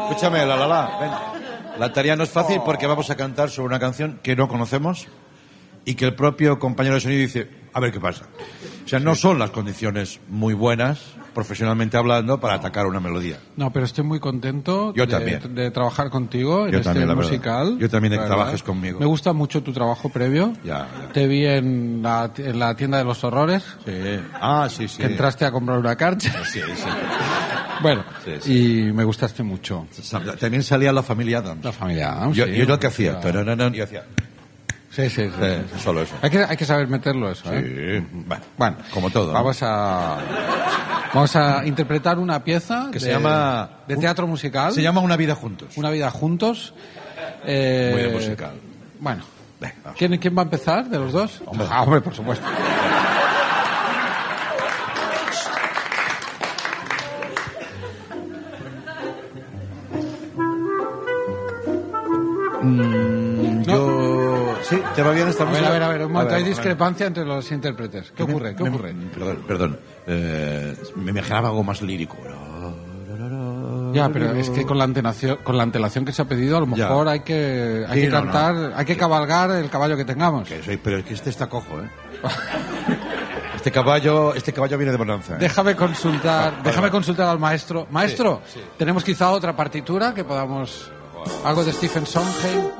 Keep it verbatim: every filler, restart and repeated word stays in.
Escúchame, la la la, ven. La tarea no es fácil porque vamos a cantar sobre una canción que no conocemos y que el propio compañero de sonido dice, a ver qué pasa. O sea, no son las condiciones muy buenas, profesionalmente hablando, para atacar una melodía. No, pero estoy muy contento Yo de, también. de trabajar contigo en Yo este también, la musical. verdad. Yo también de que la verdad. trabajes conmigo. Me gusta mucho tu trabajo previo. Ya, ya. Te vi en la, en la tienda de los horrores, Sí. Ah, sí, sí. que entraste a comprar una carcha. Sí, sí. Bueno, Sí, sí. y me gustaste mucho. También salía la familia Adams. La familia Adams, Yo, sí, yo era el que hacía. la- Tarararán, y hacía. Sí, sí, sí. Eh, solo eso. Hay que, hay que saber meterlo eso, ¿eh? Sí. Bueno, Bueno, como todo, ¿no? Vamos a vamos a interpretar una pieza Que de, se llama- de teatro musical. Se llama Una vida juntos. Una vida juntos. Eh, Muy de musical. Bueno, Venga, vamos. ¿quién, ¿quién va a empezar de los dos? Hombre. Ah, hombre, por supuesto. Mm, yo... Sí, ¿te va bien esta A ver, música? a ver, a ver, un momento, ver, hay a ver. discrepancia entre los intérpretes. ¿Qué ocurre? ¿Qué Me- ocurre? Perdón, perdón. Eh, me imaginaba algo más lírico. Ya, pero es que con la antelación, con la antelación que se ha pedido, a lo Ya. mejor hay que, hay Sí, que no, cantar, no. hay que cabalgar el caballo que tengamos. Que soy- pero es que este está cojo, ¿eh? Este caballo, este caballo viene de bonanza. ¿eh? Déjame consultar, Vale, déjame vale. consultar al maestro. Maestro, Sí, sí. tenemos quizá otra partitura que podamos, algo de Stephen Sondheim.